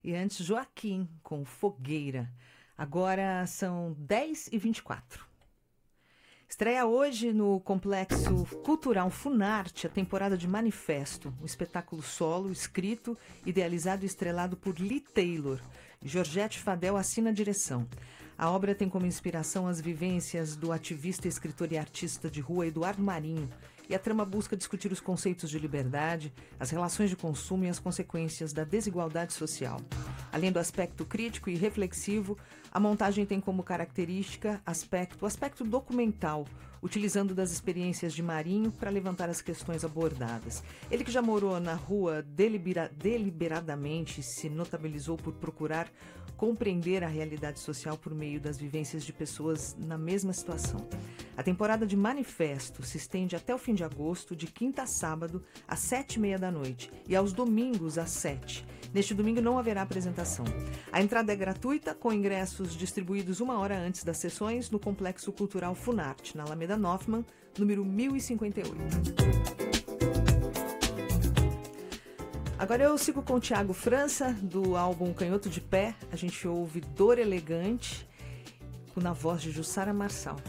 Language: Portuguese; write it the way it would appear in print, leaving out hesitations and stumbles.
E antes, Joaquim, com Fogueira. Agora são 10h24. Estreia hoje no Complexo Cultural Funarte a temporada de Manifesto, um espetáculo solo, escrito, idealizado e estrelado por Lee Taylor. Georgette Fadel assina a direção. A obra tem como inspiração as vivências do ativista, escritor e artista de rua Eduardo Marinho, e a trama busca discutir os conceitos de liberdade, as relações de consumo e as consequências da desigualdade social. Além do aspecto crítico e reflexivo, a montagem tem como característica o aspecto documental, utilizando das experiências de Marinho para levantar as questões abordadas. Ele que já morou na rua deliberadamente se notabilizou por procurar compreender a realidade social por meio das vivências de pessoas na mesma situação. A temporada de Manifesto se estende até o fim de agosto, de quinta a sábado, às 7h30 da noite e aos domingos, às 7h. Neste domingo não haverá apresentação. A entrada é gratuita, com ingressos distribuídos 1 hora antes das sessões no Complexo Cultural Funarte, na Alameda Hoffman, número 1058. Agora eu sigo com o Thiago França, do álbum Canhoto de Pé. A gente ouve Dor Elegante, na voz de Jussara Marçal.